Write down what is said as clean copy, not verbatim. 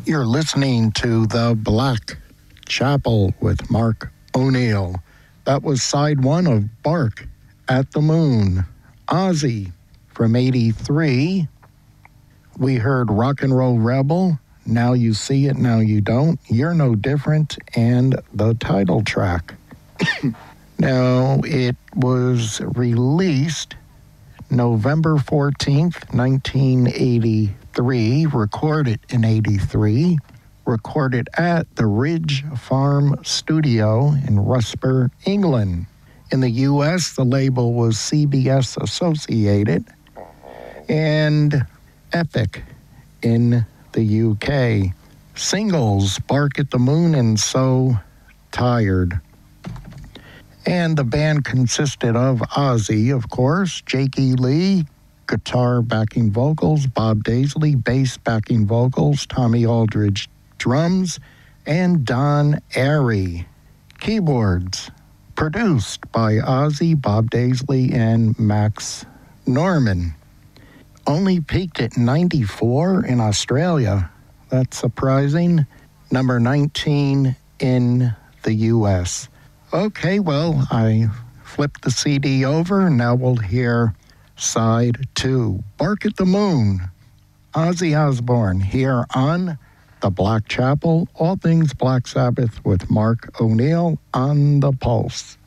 You're listening to The Black Chapel with Mark O'Neill. That was side one of Bark at the Moon. Ozzy from 83. We heard Rock and Roll Rebel, Now You See It, Now You Don't, You're No Different, and the title track. Now, it was released November 14th, 1983, recorded in 83, recorded at the Ridge Farm Studio in Rusper, England. In the U.S., the label was CBS Associated and Epic in the U.K. Singles, Bark at the Moon and So Tired. And the band consisted of Ozzy, of course, Jakey Lee, guitar backing vocals, Bob Daisley, bass backing vocals, Tommy Aldridge, drums, and Don Airey, keyboards. Produced by Ozzy, Bob Daisley, and Max Norman. Only peaked at 94 in Australia. That's surprising. Number 19 in the U.S. Okay, well, I flipped the CD over. Now we'll hear side 2. Bark at the Moon. Ozzy Osbourne here on The Black Chapel. All things Black Sabbath with Mark O'Neill on the Pulse.